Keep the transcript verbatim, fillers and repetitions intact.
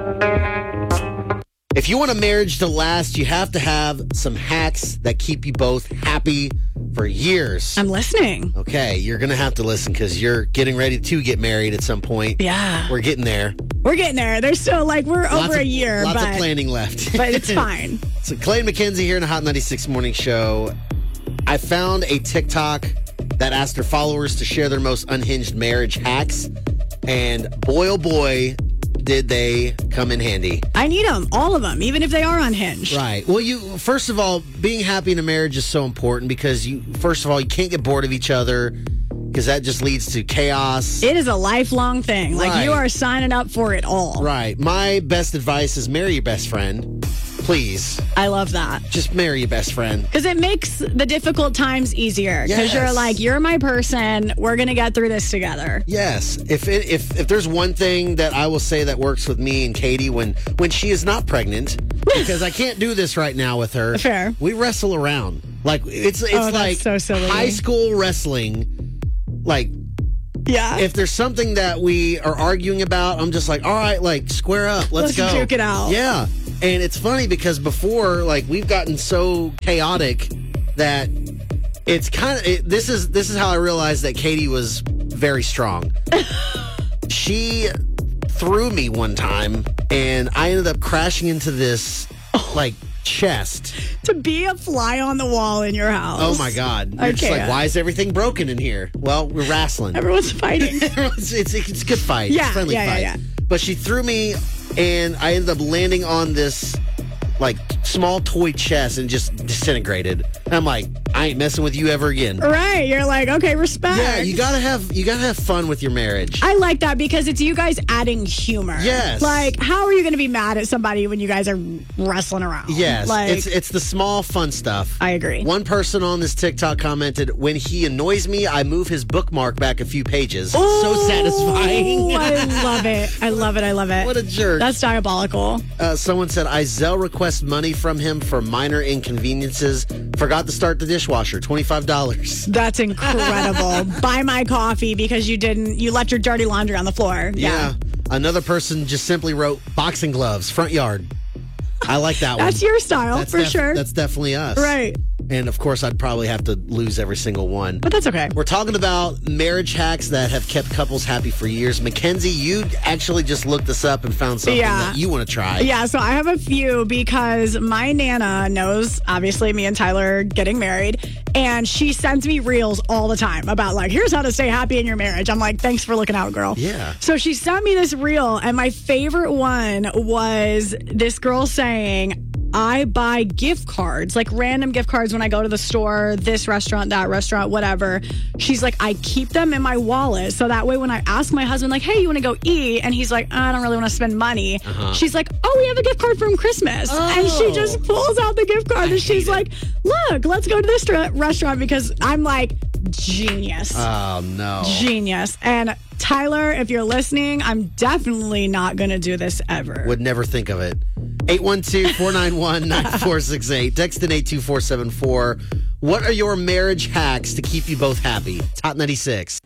If you want a marriage to last, you have to have some hacks that keep you both happy for years. I'm listening. Okay, you're going to have to listen because you're getting ready to get married at some point. Yeah. We're getting there. We're getting there. There's still like, we're Lots over of, a year. Lots but, of planning left. But it's fine. So Clay and McKenzie here in the Hot ninety-six Morning Show. I found a TikTok that asked their followers to share their most unhinged marriage hacks. And boy, oh boy, did they come in handy. I need them, all of them, even if they are unhinged. Right. Well, you first of all, being happy in a marriage is so important because you, first of all, you can't get bored of each other because that just leads to chaos. It is a lifelong thing. Like, Right. you are signing up for it all. Right. My best advice is marry your best friend. Please. I love that. Just marry your best friend. Because it makes the difficult times easier. Because Yes. you're like, you're my person. We're going to get through this together. Yes. If it, if if there's one thing that I will say that works with me and Katie when when she is not pregnant, because I can't do this right now with her. Fair. We wrestle around. Like it's it's Oh, that's like so silly. high school wrestling. Like Yeah. if there's something that we are arguing about, I'm just like, all right, like square up. Let's, Let's go. duke it out. Yeah. And it's funny because before, like, we've gotten so chaotic that it's kind of it, this is this is how I realized that Katie was very strong. She threw me one time, and I ended up crashing into this like chest. to be a fly on the wall in your house. Oh my God! You're I just like, can't. why is everything broken in here? Well, we're wrestling. Everyone's fighting. it's, it's, it's a good fight. Yeah, it's a friendly yeah, yeah, fight. yeah. But she threw me, and I ended up landing on this like small toy chest and just disintegrated. And I'm like, I ain't messing with you ever again. Right. You're like, okay, respect. Yeah, you gotta have you gotta have fun with your marriage. I like that because it's you guys adding humor. Yes. Like, how are you going to be mad at somebody when you guys are wrestling around? Yes, Like, it's it's the small fun stuff. I agree. One person on this TikTok commented, "When he annoys me, I move his bookmark back a few pages." So satisfying. Oh, I love it. I love it. I love it. What a jerk. That's diabolical. Uh, someone said, I Zelle request money from him for minor inconveniences. Forgot to start the dishwasher, twenty-five dollars. That's incredible. Buy my coffee because you didn't, you left your dirty laundry on the floor. Yeah. Another person just simply wrote boxing gloves, front yard. I like that one. That's your style, That's for def- sure. That's definitely us. Right. And of course, I'd probably have to lose every single one. But that's okay. We're talking about marriage hacks that have kept couples happy for years. Mackenzie, you actually just looked this up and found something Yeah. that you want to try. Yeah, so I have a few because my Nana knows, obviously, me and Tyler getting married, and she sends me reels all the time about, like, here's how to stay happy in your marriage. I'm like, thanks for looking out, girl. Yeah. So she sent me this reel, and my favorite one was this girl saying, I buy gift cards, like random gift cards when I go to the store, this restaurant, that restaurant, whatever. She's like, I keep them in my wallet. So that way when I ask my husband, like, hey, you want to go eat? And he's like, I don't really want to spend money. Uh-huh. She's like, oh, we have a gift card from Christmas. And she just pulls out the gift card I and she's hate like, look, let's go to this re- restaurant because I'm like, genius. Oh, no. Genius. And Tyler, if you're listening, I'm definitely not going to do this ever. Would never think of it. eight one two, four nine one, nine four six eight. Text in eight two four seven four. What are your marriage hacks to keep you both happy? Top ninety-six.